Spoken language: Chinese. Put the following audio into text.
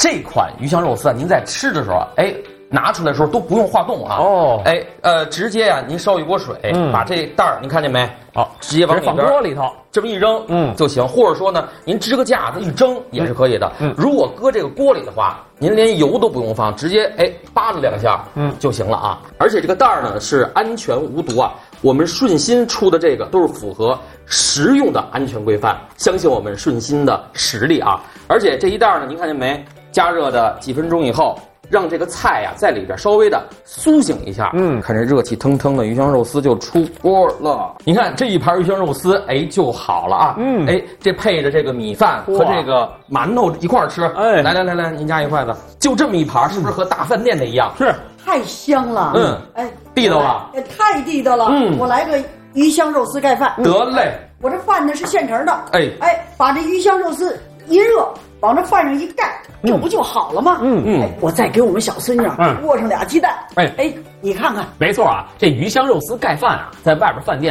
这款鱼香肉丝啊，您在吃的时候，哎，拿出来的时候都不用化冻啊。哦，哎，直接呀，您烧一锅水，把这袋儿，您看见没？哦，直接往里边放锅里头， 这么一扔，就行。或者说呢，您支个架子一蒸也是可以的。如果搁这个锅里的话，您连油都不用放，直接扒拉2下，就行了啊。而且这个袋儿呢是安全无毒啊。我们顺心出的这个都是符合食用的安全规范，相信我们顺心的实力啊！而且这一袋呢，您看见没？加热的几分钟以后，让这个菜呀在里边稍微的苏醒一下。看这热气腾腾的鱼香肉丝就出锅了。你看这一盘鱼香肉丝，就好了啊。这配着这个米饭和这个馒头一块儿吃。来，您夹一筷子，就这么一盘，是不是和大饭店的一样？ 是。 太香了， 地道了， 太地道了，我来个鱼香肉丝盖饭， 得嘞， 我这饭呢是现成的，把这鱼香肉丝一热，往这饭上一盖，这不就好了吗？我再给我们小孙女窝上2鸡蛋，你看看， 没错啊，这鱼香肉丝盖饭啊，在外边饭店